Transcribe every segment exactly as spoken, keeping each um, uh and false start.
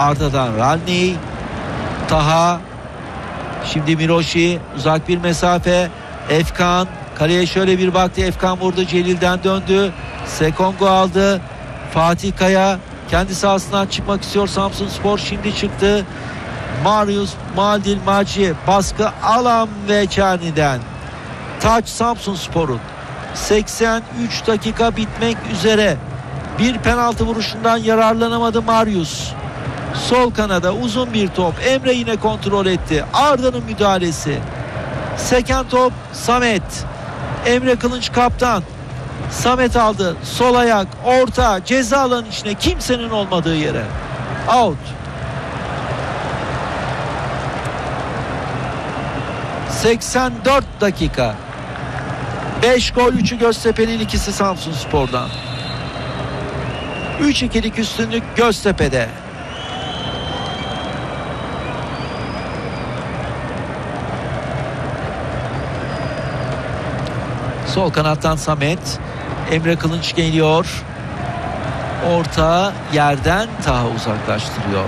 Arda'dan Rani, Taha, şimdi Miroşi, uzak bir mesafe, Efkan kaleye şöyle bir baktı, Efkan vurdu, Celil'den döndü, Sekongo aldı, Fatih Kaya kendi sahasından çıkmak istiyor. Samsunspor şimdi çıktı. Marius Maldil Maci baskı alan ve Çerni'den. Taç Samsunspor'un. seksen üç dakika bitmek üzere. Bir penaltı vuruşundan yararlanamadı Marius. Sol kanada uzun bir top. Emre yine kontrol etti. Arda'nın müdahalesi. Seken top Samet. Emre Kılınç kaptan. Samet aldı. Sol ayak. Orta. Ceza alanının içine. Kimsenin olmadığı yere. Out. seksen dört dakika. beş gol, üçü Göztepe'nin, ikisi Samsunspor'dan. üç ikilik üstünlük Göztepe'de. Sol kanattan Samet. Emre Kılınç geliyor. Orta yerden Taha uzaklaştırıyor.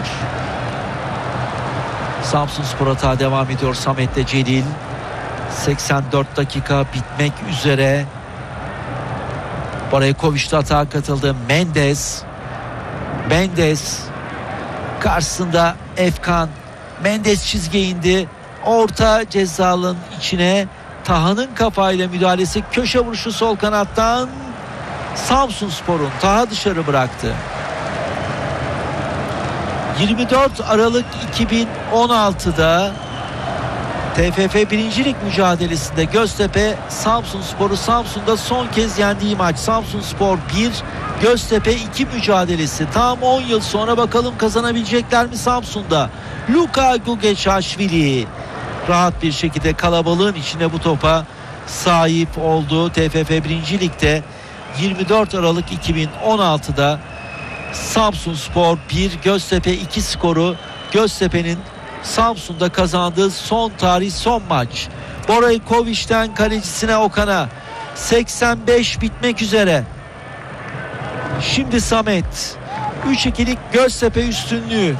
Samsunspor hata devam ediyor. Samet'le Celil. seksen dört dakika bitmek üzere. Boraykoviç'te hata katıldı. Mendes. Mendes. Karşısında Efkan. Mendes çizgiye indi. Orta cezalının içine. Taha'nın kafayla müdahalesi. Köşe vuruşu sol kanattan. Samsunspor'un. Taha dışarı bıraktı. yirmi dört Aralık iki bin on altıda T F F birincilik mücadelesinde Göztepe Samsunspor'u Samsun'da son kez yendiği maç. Samsunspor bir, Göztepe iki mücadelesi. Tam on yıl sonra bakalım kazanabilecekler mi Samsun'da? Luka Gugeçaşvili rahat bir şekilde kalabalığın içinde bu topa sahip oldu. T F F birincilikte yirmi dört Aralık iki bin on altıda Samsunspor bir, Göztepe iki skoru. Göztepe'nin Samsun'da kazandığı son tarih son maç. Boraykoviç'ten kalecisine Okan'a. seksen beş bitmek üzere. Şimdi Samet. üç ikilik Göztepe üstünlüğü.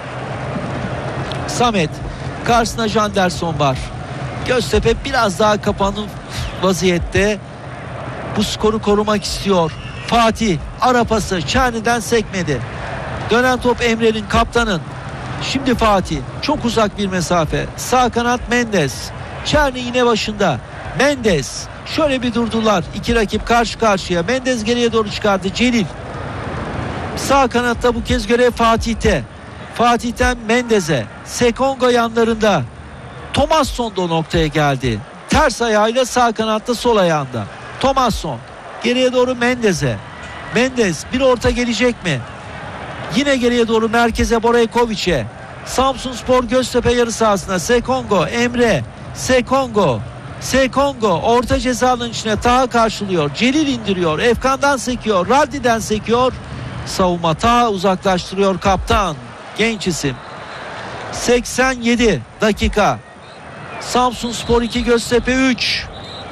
Samet. Karşısında Janderson var. Göztepe biraz daha kapanık vaziyette. Bu skoru korumak istiyor. Fatih ara pası Çerni'den sekmedi. Dönen top Emre'nin, kaptanın. Şimdi Fatih çok uzak bir mesafe. Sağ kanat Mendes. Çerni yine başında. Mendes şöyle bir durdular. İki rakip karşı karşıya. Mendes geriye doğru çıkardı. Celil. Sağ kanatta bu kez görev Fatih'te. Fatih'ten Mendes'e. Sekongo yanlarında. Thomasson da o noktaya geldi. Ters ayağıyla sağ kanatta, sol ayağında. Thomasson. Geriye doğru Mendes'e. Mendes bir orta gelecek mi? Yine geriye doğru merkeze Boraykoviç'e. Samsunspor Göztepe yarı sahasına. Sekongo, Emre. Sekongo. Sekongo orta cezanın içine Taha karşılıyor. Celil indiriyor. Efkan'dan sekiyor. Raddi'den sekiyor. Savunma Taha uzaklaştırıyor kaptan. Genç isim. seksen yedi dakika. Samsunspor iki, Göztepe üç.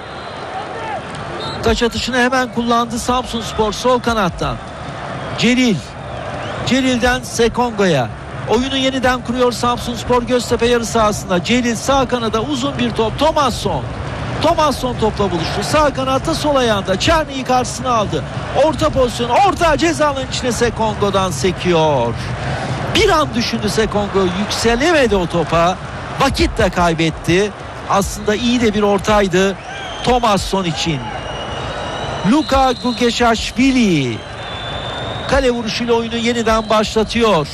Taç atışını hemen kullandı Samsunspor sol kanattan. Celil. Celil'den Sekongo'ya. Oyunu yeniden kuruyor Samsunspor Göztepe yarı sahasında. Celil sağ kanada uzun bir top. Thomasson. Thomasson topla buluştu. Sağ kanatta, sol ayağında. Çerni'yi karşısına aldı. Orta pozisyon. Orta cezanın içine Sekongo'dan sekiyor. Bir an düşündü Sekongo. Yükselemedi o topa. Vakit de kaybetti. Aslında iyi de bir ortaydı Thomasson için. Luka Gugeçaşvili kale vuruşuyla oyunu yeniden başlatıyor.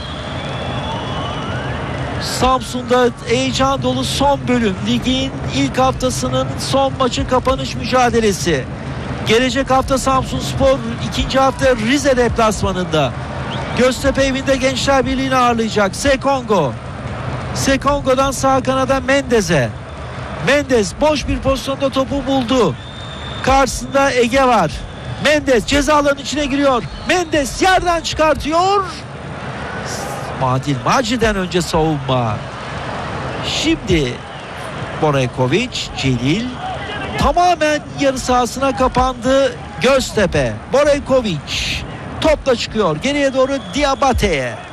Samsun'da heyecan dolu son bölüm. Ligin ilk haftasının son maçı, kapanış mücadelesi. Gelecek hafta Samsunspor ikinci hafta Rize deplasmanında. Göztepe evinde Gençler Birliği'ni ağırlayacak. Sekongo. Sekongo'dan sağ kanada Mendes'e. Mendes boş bir pozisyonda topu buldu. Karşısında Ege var. Mendes ceza alanının içine giriyor. Mendes yerden çıkartıyor. Madil Maci'den önce savunma. Şimdi Boraykoviç, Celil tamamen yarı sahasına kapandı Göztepe. Boraykoviç topla çıkıyor. Geriye doğru Diabate'ye.